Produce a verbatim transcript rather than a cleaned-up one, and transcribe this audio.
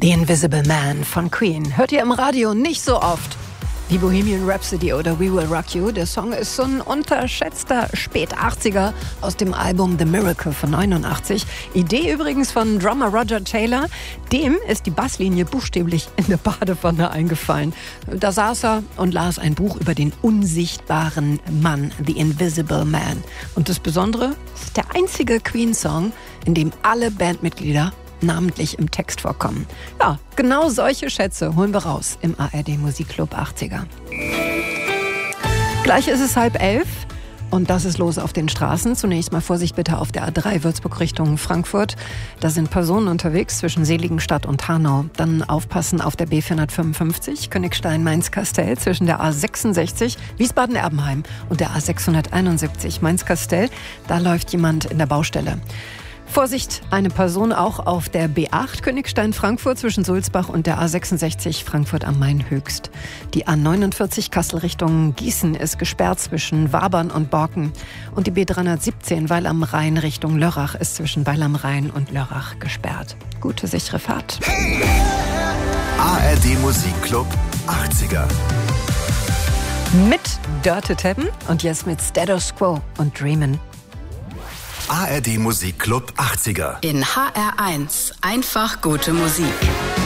The Invisible Man von Queen hört ihr im Radio nicht so oft wie Bohemian Rhapsody oder We Will Rock You. Der Song ist so ein unterschätzter Spät-achtziger aus dem Album The Miracle von neunundachtzig. Idee übrigens von Drummer Roger Taylor. Dem ist die Basslinie buchstäblich in der Badewanne eingefallen. Da saß er und las ein Buch über den unsichtbaren Mann, The Invisible Man. Und das Besondere, es ist der einzige Queen-Song, in dem alle Bandmitglieder namentlich im Text vorkommen. Ja, genau solche Schätze holen wir raus im A R D Musikclub achtziger. Gleich ist es halb elf und das ist los auf den Straßen. Zunächst mal Vorsicht bitte auf der A drei Würzburg Richtung Frankfurt. Da sind Personen unterwegs zwischen Seligenstadt und Hanau. Dann aufpassen auf der B vierhundertfünfundfünfzig Königstein-Mainz-Kastell zwischen der A sechsundsechzig Wiesbaden-Erbenheim und der A sechshunderteinundsiebzig Mainz-Kastell. Da läuft jemand in der Baustelle. Vorsicht, eine Person auch auf der B acht Königstein-Frankfurt zwischen Sulzbach und der A sechsundsechzig Frankfurt am Main Höchst. Die A neunundvierzig Kassel Richtung Gießen ist gesperrt zwischen Wabern und Borken. Und die B dreihundertsiebzehn Weil am Rhein Richtung Lörrach ist zwischen Weil am Rhein und Lörrach gesperrt. Gute, sichere Fahrt. A R D Musikclub achtziger. Mit Dörte Teppen und jetzt mit Status Quo und Dreamin'. A R D Musikclub achtziger. In H R eins. Einfach gute Musik.